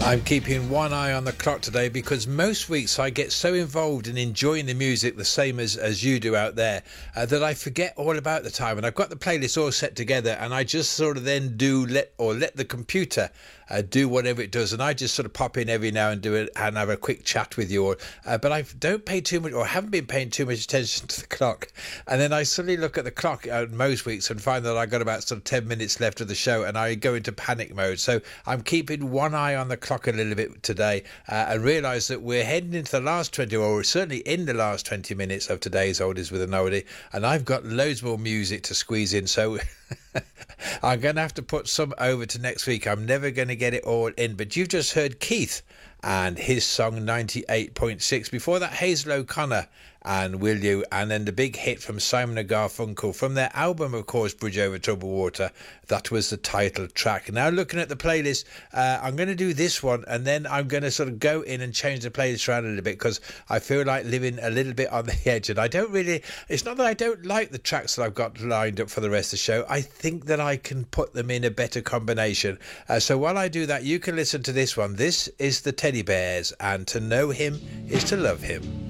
I'm keeping one eye on the clock today because most weeks I get so involved in enjoying the music the same as you do out there that I forget all about the time, and I've got the playlist all set together and I just sort of then let the computer do whatever it does, and I just sort of pop in every now and do it and have a quick chat with you all, but I don't pay too much, or haven't been paying too much attention to the clock, and then I suddenly look at the clock most weeks and find that I got about sort of 10 minutes left of the show and I go into panic mode. So I'm keeping one eye on the clock a little bit today and realise that we're heading into the last 20, or certainly in the last 20 minutes of today's Oldies with an Oldie, and I've got loads more music to squeeze in, so I'm going to have to put some over to next week. I'm never going to get it all in, but you've just heard Keith and his song 98.6. Before that, Hazel O'Connor and Will You, and then the big hit from Simon and Garfunkel from their album, of course, Bridge Over Troubled Water. That was the title track. Now, looking at the playlist, I'm going to do this one, and then I'm going to sort of go in and change the playlist around a little bit because I feel like living a little bit on the edge, and I don't really, it's not that I don't like the tracks that I've got lined up for the rest of the show. I think that I can put them in a better combination. So while I do that, you can listen to this one. This is the Teddy Bears, and to know him is to love him.